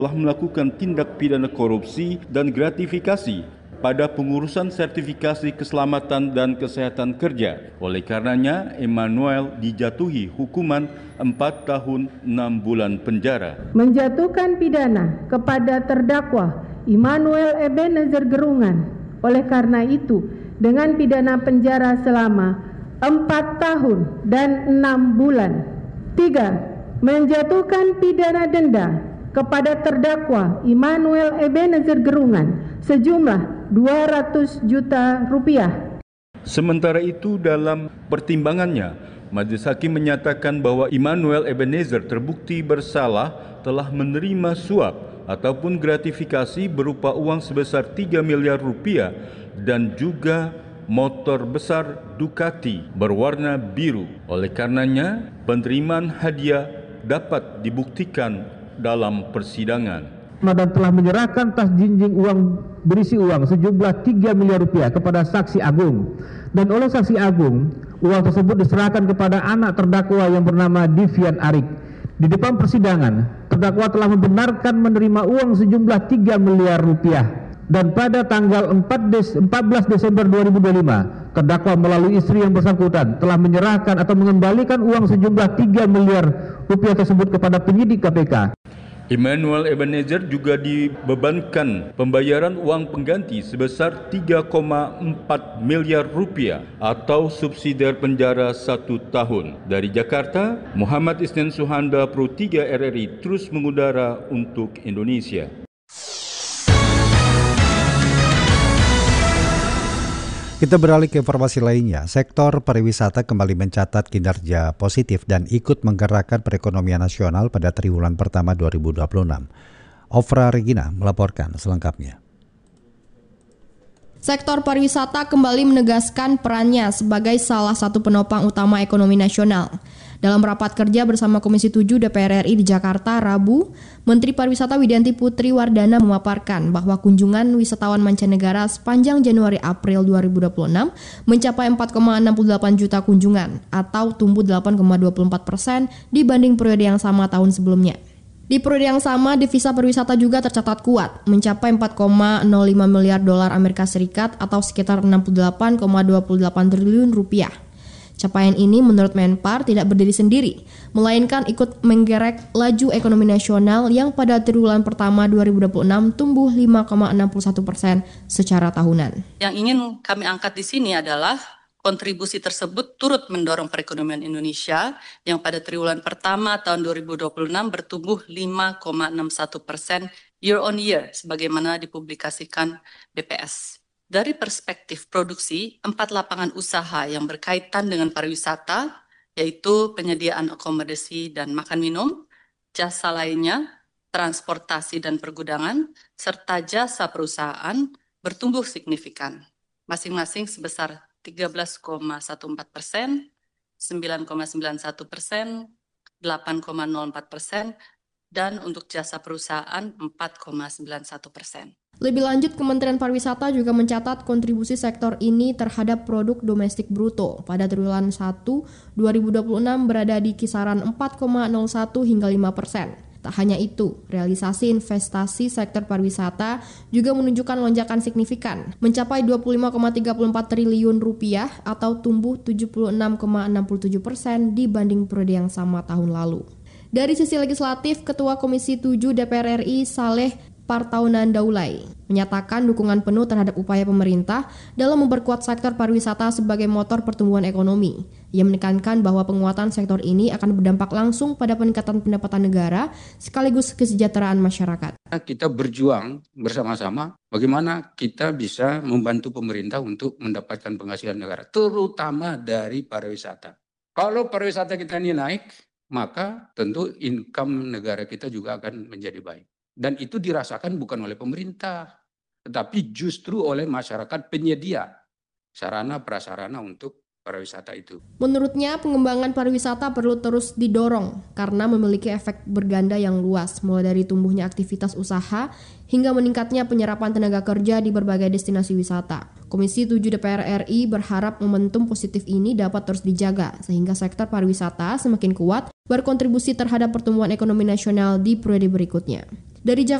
telah melakukan tindak pidana korupsi dan gratifikasi pada pengurusan sertifikasi keselamatan dan kesehatan kerja. Oleh karenanya, Emmanuel dijatuhi hukuman 4 tahun 6 bulan penjara. Menjatuhkan pidana kepada terdakwa Immanuel Ebenezer Gerungan. Oleh karena itu, dengan pidana penjara selama 4 tahun dan 6 bulan. 3. Menjatuhkan pidana denda kepada terdakwa Immanuel Ebenezer Gerungan sejumlah 200 juta rupiah. Sementara itu, dalam pertimbangannya, Majelis Hakim menyatakan bahwa Immanuel Ebenezer terbukti bersalah telah menerima suap ataupun gratifikasi berupa uang sebesar 3 miliar rupiah dan juga motor besar Ducati berwarna biru. Oleh karenanya, penerimaan hadiah dapat dibuktikan dalam persidangan. Dan telah menyerahkan tas jinjing uang berisi uang sejumlah 3 miliar rupiah kepada saksi Agung. Dan oleh saksi Agung, uang tersebut diserahkan kepada anak terdakwa yang bernama Divian Arik. Di depan persidangan, terdakwa telah membenarkan menerima uang sejumlah 3 miliar rupiah. Dan pada tanggal 14 Desember 2025, terdakwa melalui istri yang bersangkutan telah menyerahkan atau mengembalikan uang sejumlah 3 miliar rupiah tersebut kepada penyidik KPK. Immanuel Ebenezer juga dibebankan pembayaran uang pengganti sebesar 3,4 miliar rupiah atau subsidiar penjara 1 tahun. Dari Jakarta, Muhammad Isnin Suhanda, Pro 3 RRI terus mengudara untuk Indonesia. Kita beralih ke informasi lainnya. Sektor pariwisata kembali mencatat kinerja positif dan ikut menggerakkan perekonomian nasional pada triwulan pertama 2026. Ofra Regina melaporkan selengkapnya. Sektor pariwisata kembali menegaskan perannya sebagai salah satu penopang utama ekonomi nasional. Dalam rapat kerja bersama Komisi 7 DPR RI di Jakarta, Rabu, Menteri Pariwisata Widianti Putri Wardana memaparkan bahwa kunjungan wisatawan mancanegara sepanjang Januari-April 2026 mencapai 4,68 juta kunjungan atau tumbuh 8,24% dibanding periode yang sama tahun sebelumnya. Di periode yang sama, devisa pariwisata juga tercatat kuat, mencapai 4,05 miliar dolar Amerika Serikat atau sekitar 68,28 triliun rupiah. Capaian ini menurut Menpar tidak berdiri sendiri, melainkan ikut menggerek laju ekonomi nasional yang pada triwulan pertama 2026 tumbuh 5,61% secara tahunan. Yang ingin kami angkat di sini adalah kontribusi tersebut turut mendorong perekonomian Indonesia yang pada triwulan pertama tahun 2026 bertumbuh 5,61% year on year sebagaimana dipublikasikan BPS. Dari perspektif produksi, 4 lapangan usaha yang berkaitan dengan pariwisata, yaitu penyediaan akomodasi dan makan minum, jasa lainnya, transportasi dan pergudangan, serta jasa perusahaan bertumbuh signifikan, masing-masing sebesar 13,14%, 9,91%, 8,04%, dan untuk jasa perusahaan 4,91%. Lebih lanjut, Kementerian Pariwisata juga mencatat kontribusi sektor ini terhadap produk domestik bruto pada triwulan 1 2026 berada di kisaran 4,01 hingga 5%. Tak hanya itu, realisasi investasi sektor pariwisata juga menunjukkan lonjakan signifikan, mencapai 25,34 triliun rupiah atau tumbuh 76,67% dibanding periode yang sama tahun lalu. Dari sisi legislatif, Ketua Komisi 7 DPR RI Saleh Partaunan Daulay menyatakan dukungan penuh terhadap upaya pemerintah dalam memperkuat sektor pariwisata sebagai motor pertumbuhan ekonomi. Ia menekankan bahwa penguatan sektor ini akan berdampak langsung pada peningkatan pendapatan negara sekaligus kesejahteraan masyarakat. Kita berjuang bersama-sama bagaimana kita bisa membantu pemerintah untuk mendapatkan penghasilan negara, terutama dari pariwisata. Kalau pariwisata kita ini naik, maka tentu income negara kita juga akan menjadi baik. Dan itu dirasakan bukan oleh pemerintah, tetapi justru oleh masyarakat penyedia sarana prasarana untuk pariwisata itu. Menurutnya, pengembangan pariwisata perlu terus didorong karena memiliki efek berganda yang luas, mulai dari tumbuhnya aktivitas usaha hingga meningkatnya penyerapan tenaga kerja di berbagai destinasi wisata. Komisi 7 DPR RI berharap momentum positif ini dapat terus dijaga sehingga sektor pariwisata semakin kuat berkontribusi terhadap pertumbuhan ekonomi nasional di periode berikutnya. Dari Jakarta